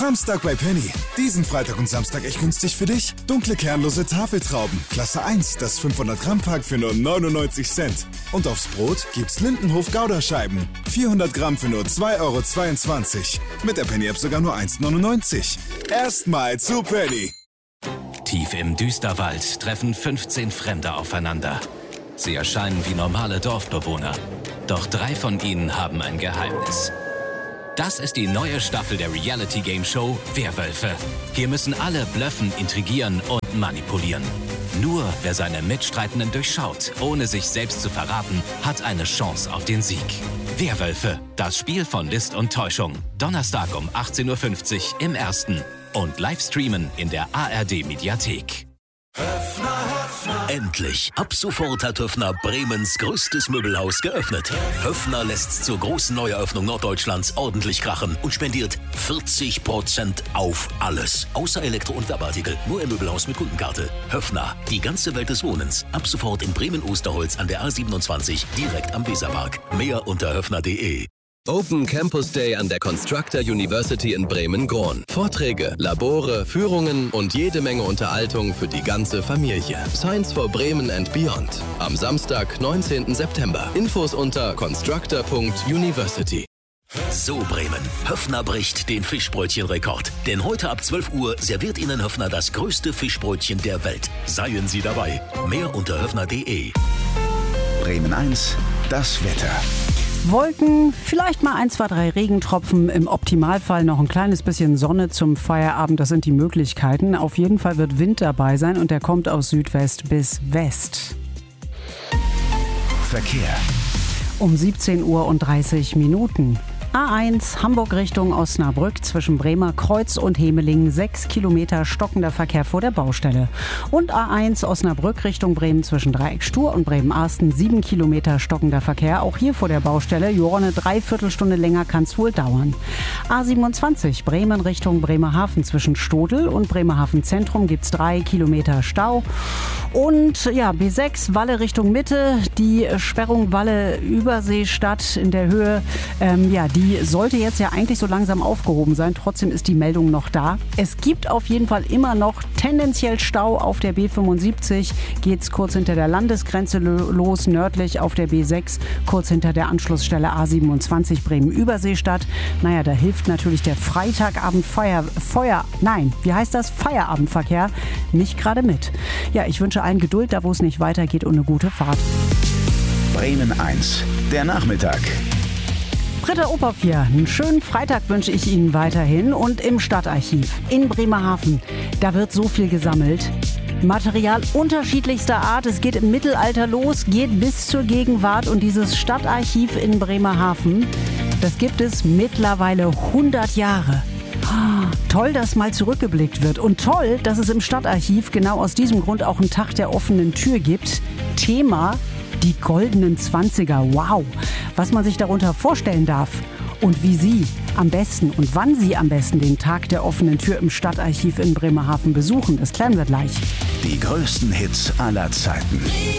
Samstag bei Penny. Diesen Freitag und Samstag echt günstig für dich. Dunkle kernlose Tafeltrauben, Klasse 1, das 500 Gramm Pack für nur 99 Cent. Und aufs Brot gibt's Lindenhof Gouda-Scheiben. 400 Gramm für nur 2,22 €. Mit der Penny-App sogar nur 1,99 €. Erstmal zu Penny. Tief im Düsterwald treffen 15 Fremde aufeinander. Sie erscheinen wie normale Dorfbewohner. Doch 3 von ihnen haben ein Geheimnis. Das ist die neue Staffel der Reality-Game-Show Werwölfe. Hier müssen alle blöffen, intrigieren und manipulieren. Nur wer seine Mitstreitenden durchschaut, ohne sich selbst zu verraten, hat eine Chance auf den Sieg. Werwölfe, das Spiel von List und Täuschung. Donnerstag um 18:50 Uhr im Ersten. Und live streamen in der ARD-Mediathek. Endlich! Ab sofort hat Höffner Bremens größtes Möbelhaus geöffnet. Höffner lässt zur großen Neueröffnung Norddeutschlands ordentlich krachen und spendiert 40% auf alles. Außer Elektro- und Werbeartikel. Nur im Möbelhaus mit Kundenkarte. Höffner, die ganze Welt des Wohnens. Ab sofort in Bremen-Osterholz an der A27, direkt am Weserpark. Mehr unter höffner.de. Open Campus Day an der Constructor University in Bremen-Grohn. Vorträge, Labore, Führungen und jede Menge Unterhaltung für die ganze Familie. Science for Bremen and Beyond. Am Samstag, 19. September. Infos unter constructor.university. So Bremen, Höffner bricht den Fischbrötchenrekord. Denn heute ab 12 Uhr serviert Ihnen Höffner das größte Fischbrötchen der Welt. Seien Sie dabei. Mehr unter höffner.de. Bremen 1, das Wetter. Wolken, vielleicht mal 1, 2, 3 Regentropfen, im Optimalfall noch ein kleines bisschen Sonne zum Feierabend, das sind die Möglichkeiten. Auf jeden Fall wird Wind dabei sein und der kommt aus Südwest bis West. Verkehr. Um 17:30 Uhr. A1 Hamburg Richtung Osnabrück zwischen Bremer Kreuz und Hemeling 6 Kilometer stockender Verkehr vor der Baustelle. Und A1 Osnabrück Richtung Bremen zwischen Dreieck Stur und Bremen-Arsten 7 Kilometer stockender Verkehr. Auch hier vor der Baustelle. Jo, eine Dreiviertelstunde länger kann es wohl dauern. A27 Bremen Richtung Bremerhaven zwischen Stodel und Bremerhaven Zentrum gibt es 3 Kilometer Stau. Und ja, B6 Walle Richtung Mitte. Die Sperrung Walle-Überseestadt in der Höhe, die sollte jetzt ja eigentlich so langsam aufgehoben sein. Trotzdem ist die Meldung noch da. Es gibt auf jeden Fall immer noch tendenziell Stau auf der B75. Geht's kurz hinter der Landesgrenze los, nördlich auf der B6, kurz hinter der Anschlussstelle A27 Bremen-Überseestadt. Naja, da hilft natürlich der Freitagabend Feierabendverkehr nicht gerade mit. Ja, ich wünsche allen Geduld, da wo es nicht weitergeht, und eine gute Fahrt. Bremen 1, der Nachmittag. Britta Obervier, einen schönen Freitag wünsche ich Ihnen weiterhin. Und im Stadtarchiv in Bremerhaven, da wird so viel gesammelt. Material unterschiedlichster Art. Es geht im Mittelalter los, geht bis zur Gegenwart. Und dieses Stadtarchiv in Bremerhaven, das gibt es mittlerweile 100 Jahre. Toll, dass mal zurückgeblickt wird. Und toll, dass es im Stadtarchiv genau aus diesem Grund auch einen Tag der offenen Tür gibt. Thema: die goldenen 20er. Wow, was man sich darunter vorstellen darf und wie Sie am besten und wann Sie am besten den Tag der offenen Tür im Stadtarchiv in Bremerhaven besuchen, das klären wir gleich. Die größten Hits aller Zeiten.